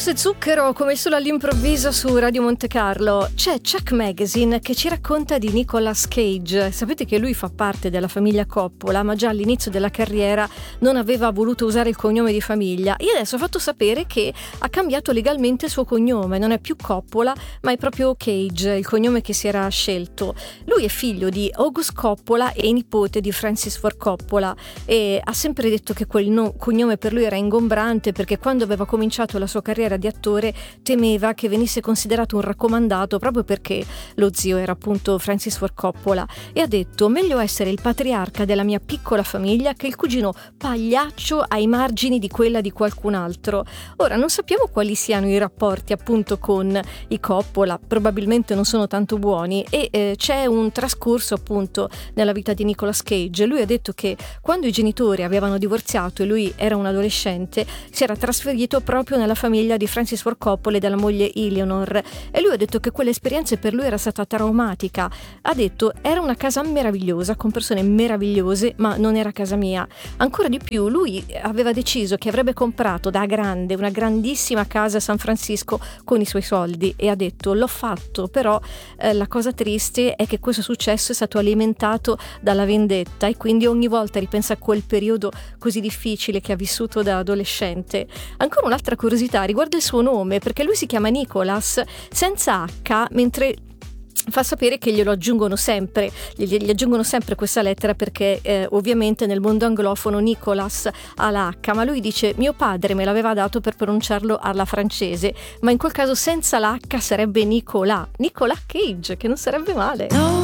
Questo è Zucchero, come il solo all'improvviso su Radio Monte Carlo. C'è Chuck Magazine che ci racconta di Nicolas Cage. Sapete che lui fa parte della famiglia Coppola, ma già all'inizio della carriera non aveva voluto usare il cognome di famiglia e adesso ha fatto sapere che ha cambiato legalmente il suo cognome. Non è più Coppola, ma è proprio Cage, il cognome che si era scelto. Lui è figlio di August Coppola e nipote di Francis Ford Coppola e ha sempre detto che quel cognome per lui era ingombrante perché quando aveva cominciato la sua carriera di attore temeva che venisse considerato un raccomandato proprio perché lo zio era appunto Francis Ford Coppola e ha detto: meglio essere il patriarca della mia piccola famiglia che il cugino pagliaccio ai margini di quella di qualcun altro. Ora non sappiamo quali siano i rapporti appunto con i Coppola, probabilmente non sono tanto buoni e c'è un trascorso appunto nella vita di Nicolas Cage. Lui ha detto che quando i genitori avevano divorziato e lui era un adolescente si era trasferito proprio nella famiglia di Francis Ford Coppola e della moglie Eleanor e lui ha detto che quell'esperienza per lui era stata traumatica. Ha detto: era una casa meravigliosa con persone meravigliose, ma non era casa mia. Ancora di più, lui aveva deciso che avrebbe comprato da grande una grandissima casa a San Francisco con i suoi soldi e ha detto: l'ho fatto, però la cosa triste è che questo successo è stato alimentato dalla vendetta e quindi ogni volta ripensa a quel periodo così difficile che ha vissuto da adolescente. Ancora un'altra curiosità riguarda il suo nome, perché lui si chiama Nicholas senza H, mentre fa sapere che glielo aggiungono sempre, gli aggiungono sempre questa lettera perché ovviamente nel mondo anglofono Nicholas ha la H, ma lui dice: mio padre me l'aveva dato per pronunciarlo alla francese, ma in quel caso senza la H sarebbe Nicolas Cage, che non sarebbe male.